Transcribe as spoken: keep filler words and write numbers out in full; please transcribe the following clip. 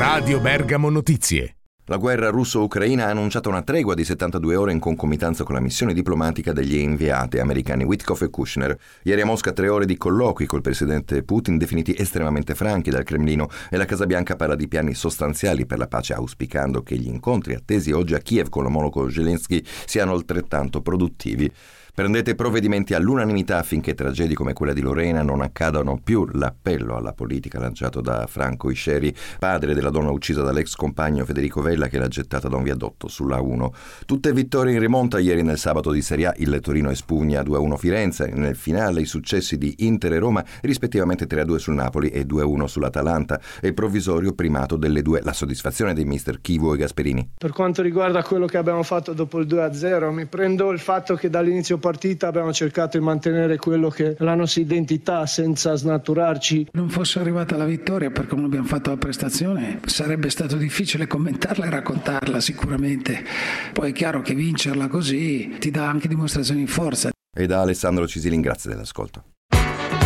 Radio Bergamo Notizie. La guerra russo-ucraina ha annunciato una tregua di settantadue ore in concomitanza con la missione diplomatica degli inviati americani Witkoff e Kushner. Ieri a Mosca tre ore di colloqui col presidente Putin definiti estremamente franchi dal Cremlino, e la Casa Bianca parla di piani sostanziali per la pace, auspicando che gli incontri attesi oggi a Kiev con l'omologo Zelensky siano altrettanto produttivi. Prendete provvedimenti all'unanimità affinché tragedie come quella di Lorena non accadano più. L'appello alla politica lanciato da Franco Isceri, padre della donna uccisa dall'ex compagno Federico Vella, che l'ha gettata da un viadotto sulla A uno. Tutte vittorie in rimonta ieri nel sabato di Serie A. Il Torino espugna due a uno Firenze. Nel finale i successi di Inter e Roma, rispettivamente tre a due sul Napoli e due a uno sull'Atalanta, e il provvisorio primato delle due, la soddisfazione dei mister Chivu e Gasperini. Per quanto riguarda quello che abbiamo fatto dopo il due a zero, mi prendo il fatto che dall'inizio partita abbiamo cercato di mantenere quello che è la nostra identità senza snaturarci. Non fosse arrivata la vittoria per come abbiamo fatto la prestazione, sarebbe stato difficile commentarla e raccontarla sicuramente. Poi è chiaro che vincerla così ti dà anche dimostrazioni di forza. E da Alessandro Cisilin, grazie dell'ascolto.